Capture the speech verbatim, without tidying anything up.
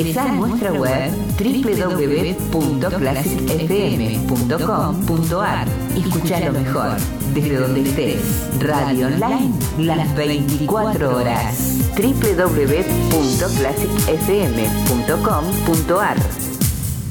Ingresa a nuestra web doble u doble u doble u punto classic f m punto com punto a r y escucha lo mejor desde donde estés. Radio online las veinticuatro horas. doble u doble u doble u punto classic f m punto com punto a r